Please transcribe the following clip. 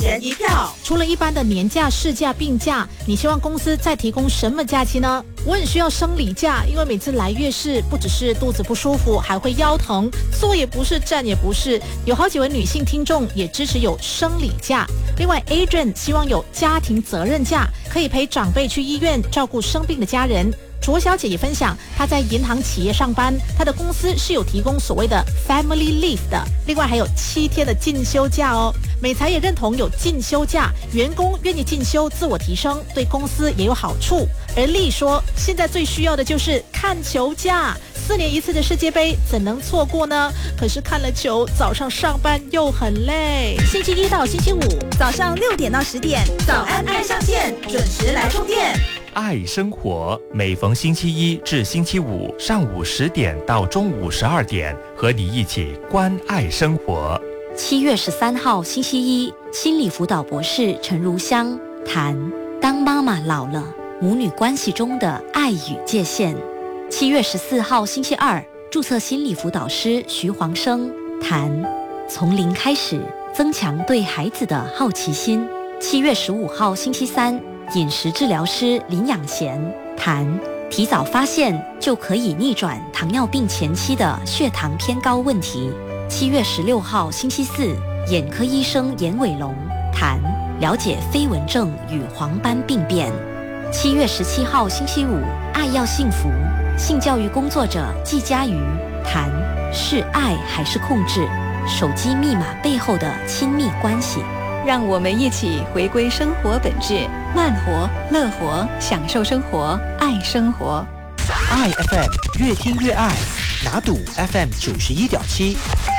人一票。 除了一般的年假、事假、病假，你希望公司再提供什么假期呢？我很需要生理假，因为每次来月事，不只是肚子不舒服，还会腰疼，坐也不是，站也不是。有好几位女性听众也支持有生理假。另外 Adrian 希望有家庭责任假，可以陪长辈去医院照顾生病的家人。卓小姐也分享，她在银行企业上班，她的公司是有提供所谓的 family leave 的，另外还有7天的进修假哦。美才也认同有进修假，员工愿意进修自我提升，对公司也有好处。而丽说，现在最需要的就是看球假，4年一次的世界杯怎能错过呢？可是看了球，早上上班又很累。星期1到星期5 早上6点到10点，早安爱上线，准时来充电。 爱生活，每逢星期1至星期5上午10点到中午12点，和你一起关爱生活。 7月13号星期一，心理辅导博士陈如香谈当妈妈老了，母女关系中的爱与界限。7月14号星期二，注册心理辅导师徐黄生谈从零开始，增强对孩子的好奇心。7月15号星期三，饮食治疗师林养贤谈提早发现就可以逆转糖尿病前期的血糖偏高问题。7月16号星期四，眼科医生严伟龙谈了解飞蚊症与黄斑病变。7月17号星期五，爱要幸福，性教育工作者季佳瑜谈是爱还是控制，手机密码背后的亲密关系。 让我们一起回归生活本质，慢活、乐活，享受生活，爱生活。 爱 FM 越听越爱，拿赌 FM 91.7。